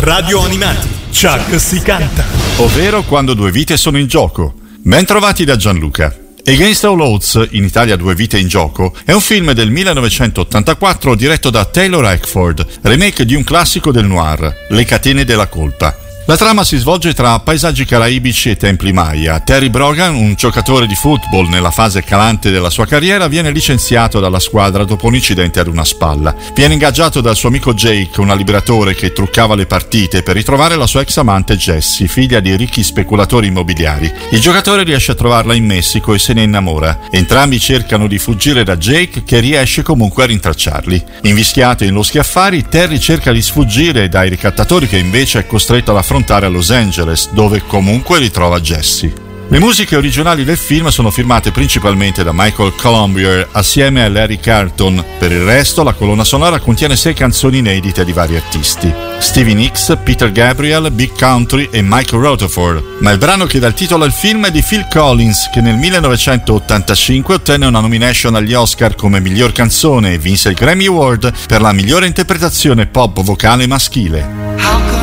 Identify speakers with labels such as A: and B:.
A: Radio Animati, Chuck si canta.
B: Ovvero Quando due vite sono in gioco. Ben trovati da Gianluca. Against All Odds, in Italia Due vite in gioco, è un film del 1984 diretto da Taylor Hackford, remake di un classico del noir, Le catene della colpa. La trama si svolge tra paesaggi caraibici e templi Maya. Terry Brogan, un giocatore di football nella fase calante della sua carriera, viene licenziato dalla squadra dopo un incidente ad una spalla. Viene ingaggiato dal suo amico Jake, un liberatore che truccava le partite, per ritrovare la sua ex amante Jessie, figlia di ricchi speculatori immobiliari. Il giocatore riesce a trovarla in Messico e se ne innamora. Entrambi cercano di fuggire da Jake, che riesce comunque a rintracciarli. Invischiato in loschi affari, Terry cerca di sfuggire dai ricattatori, che invece è costretto ad affrontare a Los Angeles, dove comunque ritrova Jessie. Le musiche originali del film sono firmate principalmente da Michael Colombier assieme a Larry Carlton. Per il resto, la colonna sonora contiene 6 canzoni inedite di vari artisti: Stevie Nicks, Peter Gabriel, Big Country e Mike Rutherford. Ma il brano che dà il titolo al film è di Phil Collins, che nel 1985 ottenne una nomination agli Oscar come miglior canzone e vinse il Grammy Award per la migliore interpretazione pop vocale maschile.